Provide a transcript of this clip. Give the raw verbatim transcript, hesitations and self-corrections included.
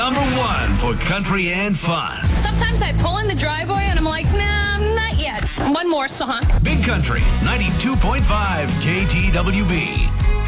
number one for country and fun. Sometimes I pull in the driveway and I'm like, nah, not yet. One more song. Big Country, ninety-two point five K T W B.